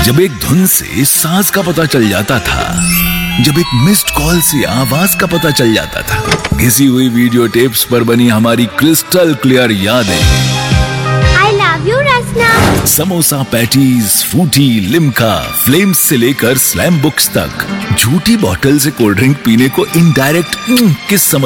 जब एक धुन से सांस का पता चल जाता था, जब एक मिस्ड कॉल से आवाज का पता चल जाता था, घिसी हुई वीडियो टेप्स पर बनी हमारी क्रिस्टल क्लियर यादें। I love you, Rasna. Samosa patties, Frooti, Limca, flames से लेकर स्लैम बुक्स तक, झूठी बॉटल से कोल्ड ड्रिंक पीने को इनडायरेक्ट किस समझ